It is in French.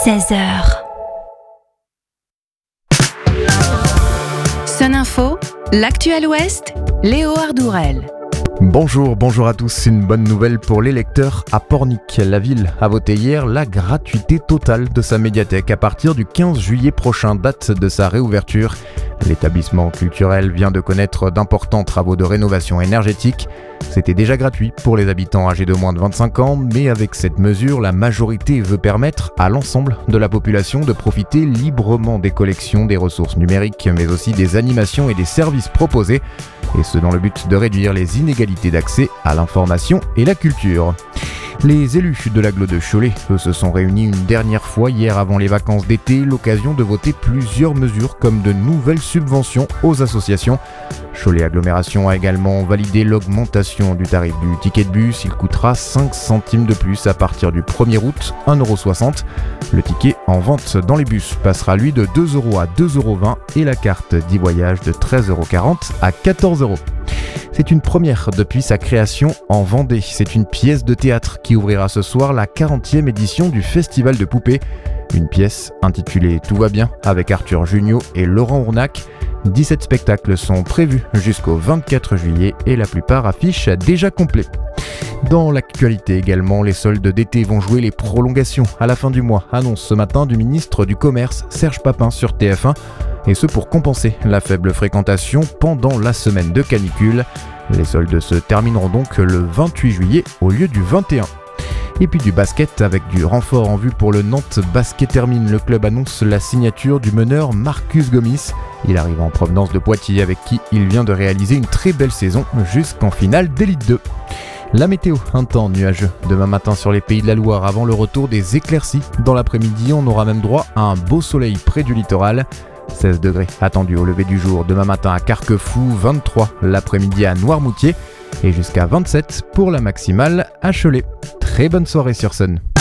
16h. Sun Info, l'actuel Ouest, Léo Ardourel. Bonjour à tous. Une bonne nouvelle pour les lecteurs à Pornic. La ville a voté hier la gratuité totale de sa médiathèque à partir du 15 juillet prochain, date de sa réouverture. L'établissement culturel vient de connaître d'importants travaux de rénovation énergétique. C'était déjà gratuit pour les habitants âgés de moins de 25 ans, mais avec cette mesure, la majorité veut permettre à l'ensemble de la population de profiter librement des collections, des ressources numériques, mais aussi des animations et des services proposés, et ce dans le but de réduire les inégalités d'accès à l'information et la culture. Les élus de l'agglo de Cholet, eux, se sont réunis une dernière fois hier avant les vacances d'été, l'occasion de voter plusieurs mesures comme de nouvelles subventions aux associations. Cholet Agglomération a également validé l'augmentation du tarif du ticket de bus. Il coûtera 5 centimes de plus à partir du 1er août, 1,60 €. Le ticket en vente dans les bus passera lui de 2 € à 2,20 € et la carte d'e-voyage de 13,40 € à 14 €. C'est une première depuis sa création en Vendée. C'est une pièce de théâtre qui ouvrira ce soir la 40e édition du Festival de Poupées. Une pièce intitulée « Tout va bien » avec Arthur Jugnot et Laurent Ournac. 17 spectacles sont prévus jusqu'au 24 juillet et la plupart affichent déjà complet. Dans l'actualité également, les soldes d'été vont jouer les prolongations à la fin du mois, annonce ce matin du ministre du Commerce Serge Papin sur TF1, et ce pour compenser la faible fréquentation pendant la semaine de canicule. Les soldes se termineront donc le 28 juillet au lieu du 21. Et puis du basket avec du renfort en vue pour le Nantes Basket Hermine. Le club annonce la signature du meneur Marcus Gomis. Il arrive en provenance de Poitiers avec qui il vient de réaliser une très belle saison jusqu'en finale d'Élite 2. La météo, un temps nuageux demain matin sur les Pays de la Loire avant le retour des éclaircies. Dans l'après-midi, on aura même droit à un beau soleil près du littoral. 16 degrés attendus au lever du jour demain matin à Carquefou, 23 l'après-midi à Noirmoutier et jusqu'à 27 pour la maximale à Cholet. Très bonne soirée sur Sun.